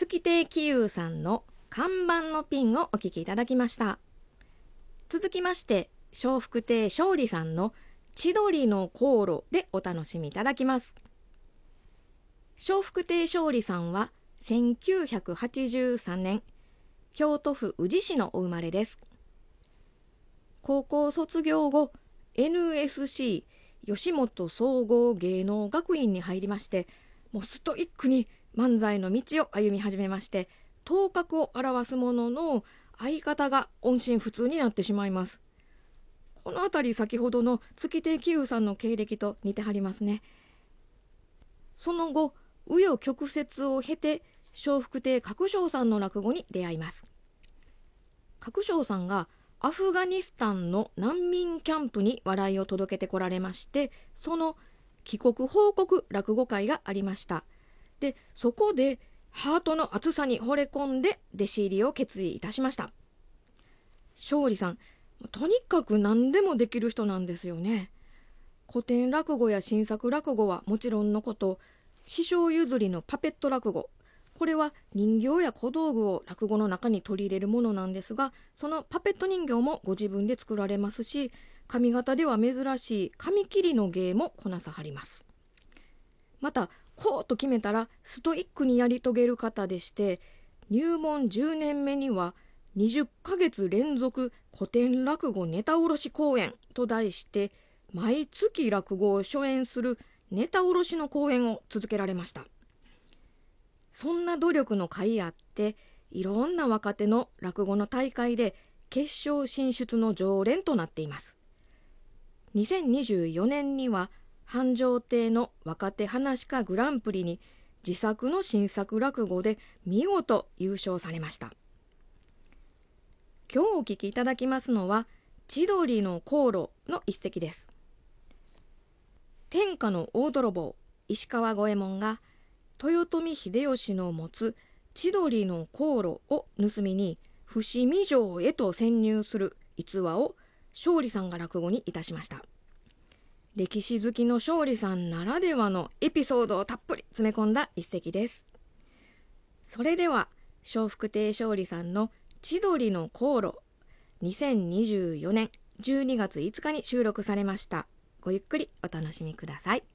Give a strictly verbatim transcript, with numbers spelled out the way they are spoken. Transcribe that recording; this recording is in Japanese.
月亭喜友さんの看板のピンをお聞きいただきました。続きまして笑福亭勝利さんの千鳥の航路でお楽しみいただきます。笑福亭勝利さんはせんきゅうひゃくはちじゅうさんねん京都府宇治市のお生まれです。高校卒業後 エヌエスシー 吉本総合芸能学院に入りまして、もうストイックに漫才の道を歩み始めまして、頭角を現すものの相方が音信不通になってしまいます。このあたり先ほどの月亭喜友さんの経歴と似てはりますね。その後紆余曲折を経て笑福亭鶴鐘さんの落語に出会います。鶴鐘さんがアフガニスタンの難民キャンプに笑いを届けてこられまして、その帰国報告落語会がありました。で、そこでハートの熱さに惚れ込んで弟子入りを決意いたしました。勝利さん、とにかく何でもできる人なんですよね。古典落語や新作落語はもちろんのこと、師匠譲りのパペット落語、これは人形や小道具を落語の中に取り入れるものなんですが、そのパペット人形もご自分で作られますし、上方では珍しい紙切りの芸もこなさはります。またこうと決めたらストイックにやり遂げる方でして、入門じゅうねんめにはにじゅっかげつ連続古典落語ネタおろし公演と題して毎月落語を初演するネタおろしの公演を続けられました。そんな努力の甲斐あって、いろんな若手の落語の大会で決勝進出の常連となっています。にせんにじゅうよねんには繁盛亭の若手噺家グランプリに自作の新作落語で見事優勝されました。今日お聞きいただきますのは千鳥の航路の一席です。天下の大泥棒石川五右衛門が豊臣秀吉の持つ千鳥の航路を盗みに伏見城へと潜入する逸話を勝利さんが落語にいたしました。歴史好きの勝利さんならではのエピソードをたっぷり詰め込んだ一席です。それでは笑福亭勝利さんの千鳥の航路、にせんにじゅうよねんじゅうにがついつかに収録されました。ごゆっくりお楽しみください。